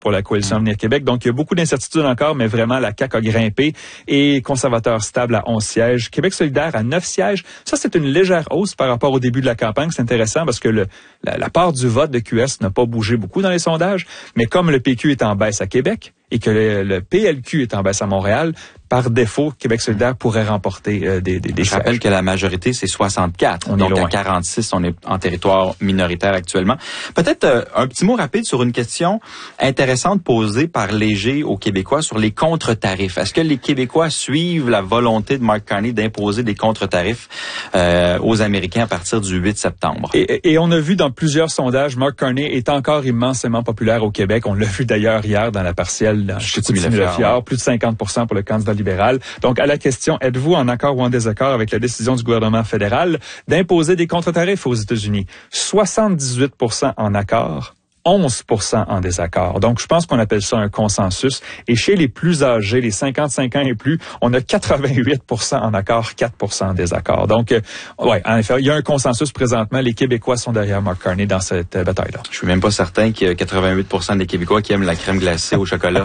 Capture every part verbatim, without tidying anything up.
pour la coalition Avenir Québec. Donc, il y a beaucoup d'incertitudes encore, mais vraiment, la C A Q a grimpé et conservateur stable à onze sièges. Québec solidaire à neuf sièges. Ça, c'est une légère hausse par rapport au début de la campagne. C'est intéressant parce que le, la, la part du vote de Q S n'a pas bougé beaucoup dans les sondages. Mais comme le P Q est en baisse à Québec et que le, le P L Q est en baisse à Montréal, par défaut, Québec solidaire pourrait remporter euh, des, des, des Je sièges. rappelle que la majorité, c'est soixante-quatre. On donc, est loin. à quarante-six, on est en territoire minoritaire actuellement. Peut-être euh, un petit mot rapide sur une question intéressante posée par Léger aux Québécois sur les contre-tarifs. Est-ce que les Québécois suivent la volonté de Mark Carney d'imposer des contre-tarifs euh, aux Américains à partir du huit septembre? Et, et on a vu dans plusieurs sondages, Mark Carney est encore immensément populaire au Québec. On l'a vu d'ailleurs hier dans la partielle dans Chicoutimi-Lafière, ouais. Plus de cinquante pour cent pour le candidat libéral. Donc, à la question, êtes-vous en accord ou en désaccord avec la décision du gouvernement fédéral d'imposer des contre-tarifs aux États-Unis? soixante-dix-huit pour cent en accord, onze pour cent en désaccord. Donc, je pense qu'on appelle ça un consensus. Et chez les plus âgés, les cinquante-cinq ans et plus, on a quatre-vingt-huit pour cent en accord, quatre pour cent en désaccord. Donc, euh, ouais, en effet, il y a un consensus présentement. Les Québécois sont derrière Mark Carney dans cette euh, bataille-là. Je suis même pas certain qu'il y a quatre-vingt-huit pour cent des Québécois qui aiment la crème glacée au chocolat.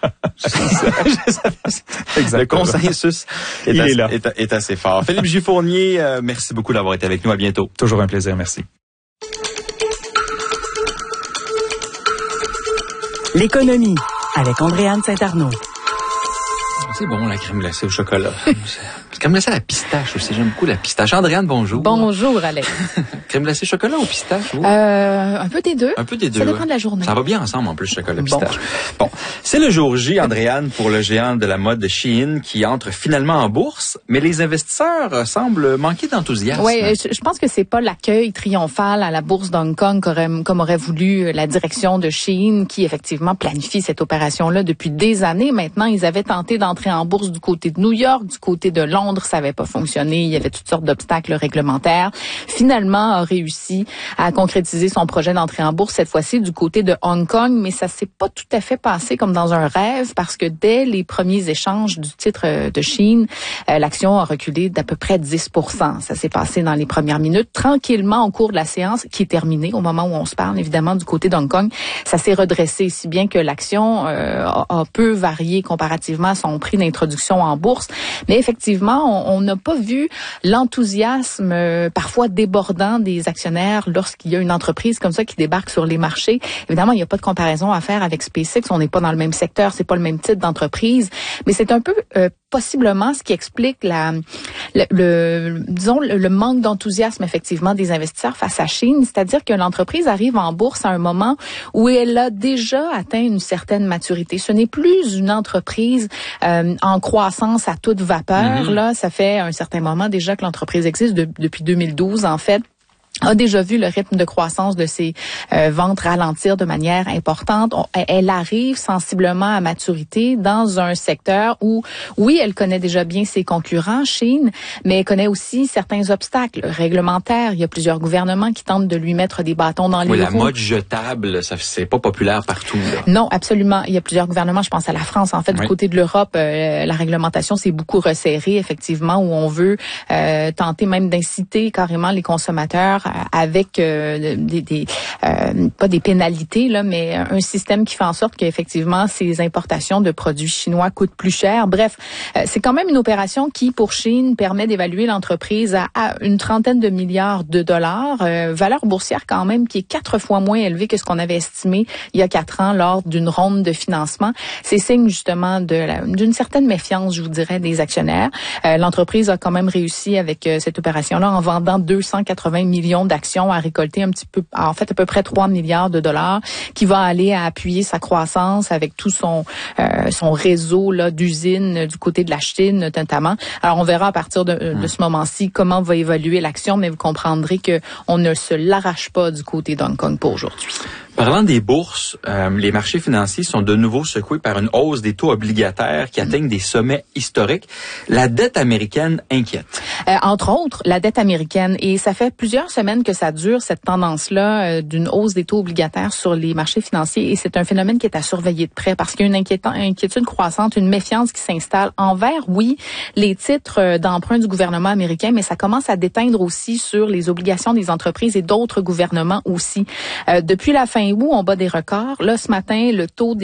Le consensus est, il assez, est, là. Est, est assez fort. Philippe Gifournier, euh, merci beaucoup d'avoir été avec nous. À bientôt. Toujours un plaisir. Merci. L'économie avec Andréane Saint-Arnaud. C'est bon, la crème glacée au chocolat. La crème glacée à la pistache aussi. J'aime beaucoup la pistache. Andréane, bonjour. Bonjour, Alex. Crème glacée chocolat ou pistache? Ou? Euh, un peu des deux. Un peu des deux. Ça dépend hein. de la journée. Ça va bien ensemble, en plus, chocolat Bon. pistache. Bon. C'est le jour J, Andréane, pour le géant de la mode Shein qui entre finalement en bourse, mais les investisseurs semblent manquer d'enthousiasme. Oui, je, je pense que c'est pas l'accueil triomphal à la bourse d'Hong Kong qu'aurait, comme aurait voulu la direction de Shein, qui effectivement planifie cette opération-là depuis des années. Maintenant, ils avaient tenté d'entrer en bourse du côté de New York, du côté de Londres, ça n'avait pas fonctionné. Il y avait toutes sortes d'obstacles réglementaires. Finalement, a réussi à concrétiser son projet d'entrée en bourse, cette fois-ci du côté de Hong Kong, mais ça s'est pas tout à fait passé comme dans un rêve parce que dès les premiers échanges du titre de Shein, euh, l'action a reculé d'à peu près dix pour cent. Ça s'est passé dans les premières minutes. Tranquillement, au cours de la séance, qui est terminée au moment où on se parle, évidemment, du côté d'Hong Kong, ça s'est redressé, si bien que l'action euh, a, a peu varié comparativement à son prix d'introduction en bourse. Mais effectivement, on n'a pas vu l'enthousiasme euh, parfois débordant des actionnaires lorsqu'il y a une entreprise comme ça qui débarque sur les marchés. Évidemment, il n'y a pas de comparaison à faire avec SpaceX. On n'est pas dans le même secteur, c'est pas le même type d'entreprise. Mais c'est un peu euh, possiblement ce qui explique la, le, le disons le, le manque d'enthousiasme effectivement des investisseurs face à Shein. C'est-à-dire que l'entreprise arrive en bourse à un moment où elle a déjà atteint une certaine maturité. Ce n'est plus une entreprise euh, en croissance à toute vapeur. Mm-hmm. Là, ça fait un certain moment déjà que l'entreprise existe de, depuis deux mille douze en fait. A déjà vu le rythme de croissance de ses euh, ventes ralentir de manière importante. On, elle arrive sensiblement à maturité dans un secteur où, oui, elle connaît déjà bien ses concurrents, Shein, mais elle connaît aussi certains obstacles réglementaires. Il y a plusieurs gouvernements qui tentent de lui mettre des bâtons dans les oui, roues. La mode jetable, ça c'est pas populaire partout. Là. Non, absolument. Il y a plusieurs gouvernements. Je pense à la France. En fait, oui. Du côté de l'Europe, euh, la réglementation s'est beaucoup resserrée, effectivement, où on veut euh, tenter même d'inciter carrément les consommateurs avec euh, des, des euh, pas des pénalités là, mais un système qui fait en sorte qu'effectivement ces importations de produits chinois coûtent plus cher. Bref, euh, c'est quand même une opération qui pour Shein permet d'évaluer l'entreprise à, à une trentaine de milliards de dollars, euh, valeur boursière quand même qui est quatre fois moins élevée que ce qu'on avait estimé il y a quatre ans lors d'une ronde de financement. C'est signe justement de la, d'une certaine méfiance, je vous dirais, des actionnaires. Euh, l'entreprise a quand même réussi avec euh, cette opération-là en vendant deux cent quatre-vingts millions d'actions à récolter un petit peu, en fait à peu près trois milliards de dollars, qui va aller à appuyer sa croissance avec tout son euh, son réseau là d'usines du côté de la Chine notamment. Alors on verra à partir de, de mmh. ce moment-ci comment va évoluer l'action, mais vous comprendrez que on ne se l'arrache pas du côté d'Hong Kong pour aujourd'hui. Parlant des bourses, euh, les marchés financiers sont de nouveau secoués par une hausse des taux obligataires qui atteignent des sommets historiques. La dette américaine inquiète. Euh, entre autres, la dette américaine. Et ça fait plusieurs semaines que ça dure, cette tendance-là euh, d'une hausse des taux obligataires sur les marchés financiers. Et c'est un phénomène qui est à surveiller de près parce qu'il y a une inquiétant, inquiétude croissante, une méfiance qui s'installe envers, oui, les titres d'emprunt du gouvernement américain, mais ça commence à déteindre aussi sur les obligations des entreprises et d'autres gouvernements aussi. Euh, depuis la fin août, on bat des records. Là, ce matin, le taux des